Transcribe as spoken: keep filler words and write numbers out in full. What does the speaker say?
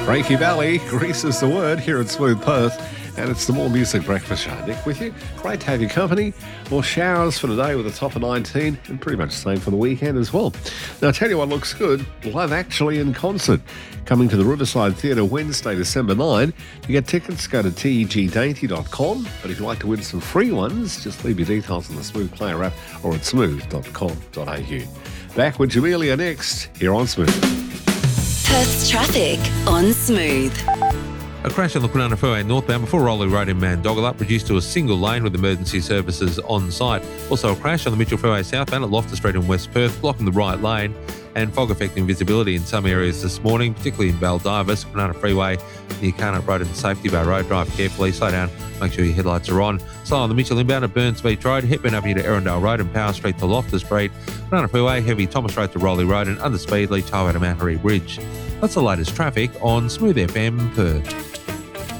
Frankie Valli, Grease is the word here at Smooth Perth, and it's the More Music Breakfast Show. Nick with you. Great to have your company. More showers for today with a top of nineteen, and pretty much the same for the weekend as well. Now, I'll tell you what looks good. Love Actually in concert. Coming to the Riverside Theatre Wednesday, December ninth. To get tickets, go to T E G dainty dot com. But if you'd like to win some free ones, just leave your details on the Smooth Player app or at smooth dot com dot a u. Back with Jamelia next, here on Smooth. Perth's traffic on Smooth. A crash on the Kwinana Freeway northbound before Rowley Road in Mandogala, reduced to a single lane with emergency services on site. Also a crash on the Mitchell Freeway southbound at Loftus Street in West Perth, blocking the right lane, and fog affecting visibility in some areas this morning, particularly in Baldivis, Kwinana Freeway near Carnot Road and Safety Bar Road. Drive carefully, slow down, make sure your headlights are on. Slow on the Mitchell inbound at Burns Beach Road, Hepburn Avenue to Erindale Road and Power Street to Loftus Street. Kwinana Freeway, heavy Thomas Road to Rowley Road and under speed Leach Highway to Mount Harry Bridge. That's the latest traffic on Smooth F M Perth.